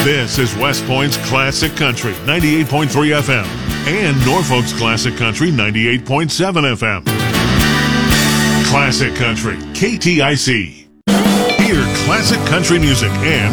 This is West Point's Classic Country 98.3 FM and Norfolk's Classic Country 98.7 FM. Classic Country, KTIC. Hear classic country music and